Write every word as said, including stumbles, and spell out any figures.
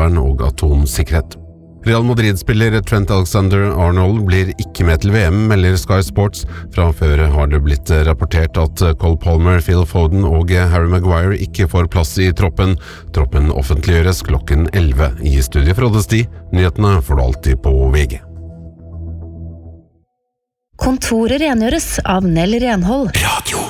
personvern og atomsikkerhet. Real Madrid-spiller Trent Alexander-Arnold blir ikke med til V M, melder Sky Sports. Fra før har det blitt rapportert at Cole Palmer, Phil Foden og Harry Maguire ikke får plass i troppen. Troppen offentliggjøres klokken elleve. I studiet fra Oddesti. Nyhetene får du alltid på V G. Kontoret rengjøres av Nell Renhold. Radio